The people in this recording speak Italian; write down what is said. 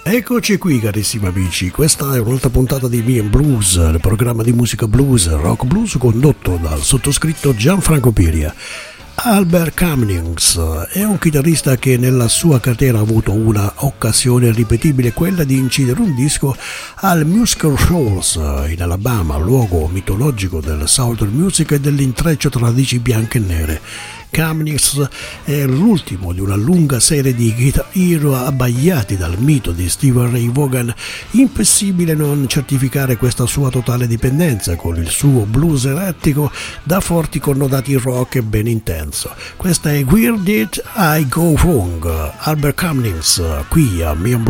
Eccoci qui carissimi amici, questa è un'altra puntata di Me and Blues, il programma di musica blues, rock blues condotto dal sottoscritto Gianfranco Piria. Albert Cummings è un chitarrista che nella sua carriera ha avuto una occasione irripetibile, quella di incidere un disco al Muscle Shoals in Alabama, luogo mitologico del Southern Music e dell'intreccio tra radici bianche e nere. Cummings è l'ultimo di una lunga serie di guitar hero abbagliati dal mito di Stevie Ray Vaughan, impossibile non certificare questa sua totale dipendenza con il suo blues elettrico da forti connotati rock e ben intenso. Questa è Where Did I Go Wrong? Albert Cummings qui a Me and Blues.